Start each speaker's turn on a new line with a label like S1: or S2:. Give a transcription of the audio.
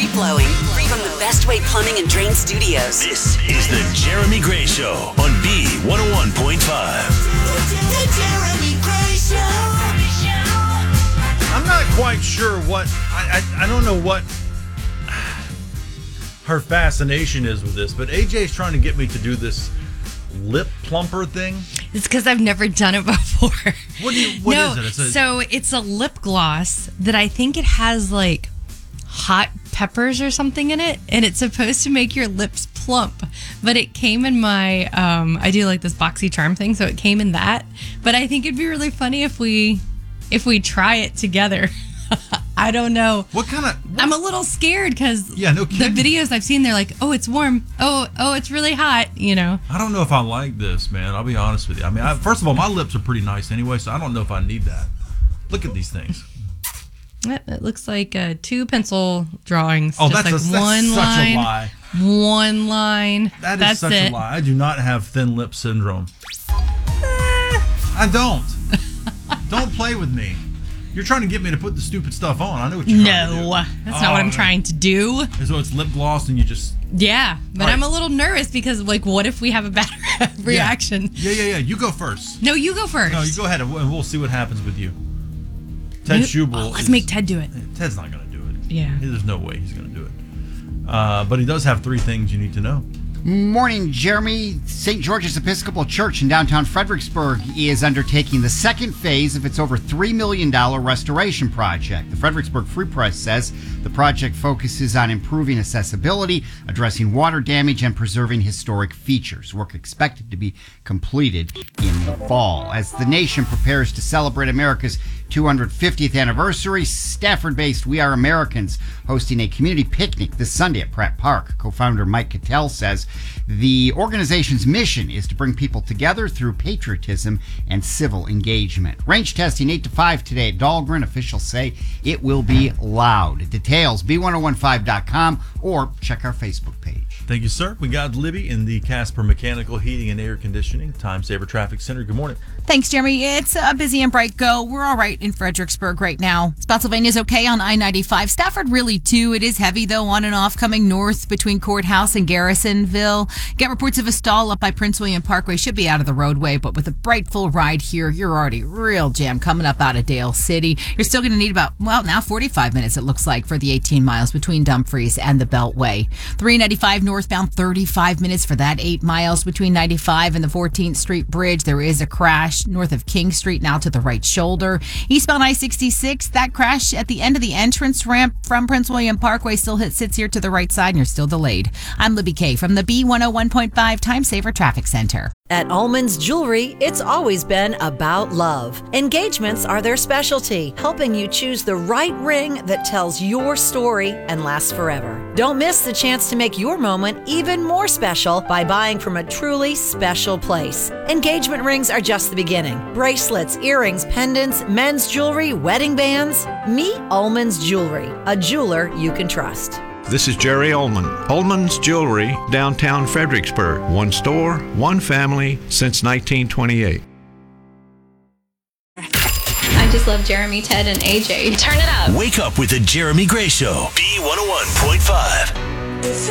S1: flowing from the Best Way Plumbing and Drain Studios.
S2: This is the Jeremy Gray Show on B101.5.
S3: The Jeremy Gray Show.
S4: I'm not quite sure what I don't know what her fascination is with this, but AJ's trying to get me to do this lip plumper thing.
S5: It's because I've never done it before.
S4: What is it?
S5: So it's a lip gloss that I think it has like hot peppers or something in it, and it's supposed to make your lips plump. But it came in my I do like this Boxy Charm thing, so it came in that. But I think it'd be really funny if we try it together. I don't know. I'm a little scared because the videos I've seen, they're like, oh, it's warm. Oh, it's really hot, you know.
S4: I don't know if I like this, man. I'll be honest with you. I mean, first of all, my lips are pretty nice anyway, so I don't know if I need that. Look at these things.
S5: It looks like two pencil drawings.
S4: Oh,
S5: just
S4: that's
S5: one
S4: such
S5: line,
S4: a lie.
S5: One line.
S4: That's such a lie. I do not have thin lip syndrome. I don't. Don't play with me. You're trying to get me to put the stupid stuff on. I know what you're trying to do.
S5: No, that's not what I'm trying to do.
S4: So it's lip gloss and you just...
S5: Yeah, but I'm a little nervous because, like, what if we have a bad reaction?
S4: Yeah. You go first.
S5: No, you go first.
S4: No, you go ahead and we'll see what happens with you. Ted Schubel.
S5: Let's make Ted do it.
S4: Ted's not going to do it.
S5: Yeah.
S4: There's no way he's going to do it. But he does have 3 things you need to know.
S6: Morning, Jeremy. St. George's Episcopal Church in downtown Fredericksburg is undertaking the second phase of its over $3 million restoration project. The Fredericksburg Free Press says the project focuses on improving accessibility, addressing water damage, and preserving historic features. Work expected to be completed in the fall. As the nation prepares to celebrate America's 250th anniversary, Stafford-based We Are Americans hosting a community picnic this Sunday at Pratt Park. Co-founder Mike Cattell says the organization's mission is to bring people together through patriotism and civil engagement. Range testing 8 to 5 today at Dahlgren. Officials say it will be loud. Details, b1015.com or check our Facebook page.
S4: Thank you, sir. We got Libby in the Casper Mechanical Heating and Air Conditioning Time Saver Traffic Center. Good morning.
S7: Thanks, Jeremy. It's a busy and bright go. We're all right in Fredericksburg right now. Spotsylvania's okay on I-95. Stafford really too. It is heavy though, on and off coming north between Courthouse and Garrisonville. Get reports of a stall up by Prince William Parkway. Should be out of the roadway, but with a bright full ride here, you're already real jam coming up out of Dale City. You're still going to need about, now 45 minutes it looks like for the 18 miles between Dumfries and the Beltway. 395 northbound, 35 minutes for that 8 miles between 95 and the 14th Street Bridge. There is a crash north of King Street now to the right shoulder. Eastbound I-66, that crash at the end of the entrance ramp from Prince William Parkway still sits here to the right side and you're still delayed. I'm Libby Kay from the B101.5 Time Saver Traffic Center.
S8: At Allman's Jewelry, it's always been about love. Engagements are their specialty, helping you choose the right ring that tells your story and lasts forever. Don't miss the chance to make your moment even more special by buying from a truly special place. Engagement rings are just the beginning. Bracelets, earrings, pendants, men's jewelry, wedding bands. Meet Allman's Jewelry, a jeweler you can trust.
S9: This is Jerry Ullman. Ullman's Jewelry, downtown Fredericksburg. One store, one family since 1928.
S10: I just love Jeremy, Ted, and AJ.
S1: Turn it up.
S2: Wake up with the Jeremy Gray Show. B101.5.